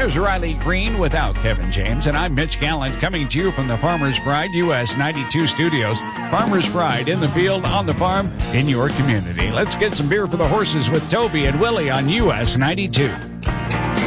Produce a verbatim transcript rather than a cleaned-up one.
There's Riley Green without Kevin James, and I'm Mitch Gallant coming to you from the Farmers Pride U S ninety-two studios. Farmers Pride, in the field, on the farm, in your community. Let's get some beer for the horses with Toby and Willie on U S ninety-two.